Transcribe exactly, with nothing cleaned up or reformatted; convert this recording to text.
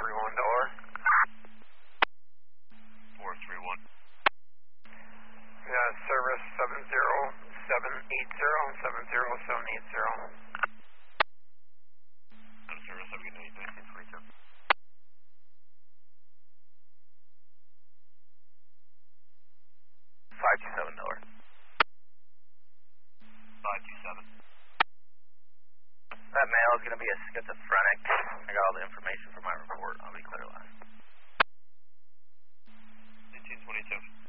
three one dollar. four three one. Yeah, service seven zero seven eight zero, seven zero seven eight zero. No service, have a good night, nineteen forty-two. five two seven dollar. five two seven. That male is going to be a schizophrenic. I got all the information for my report. I'll be clear last. eighteen twenty-two.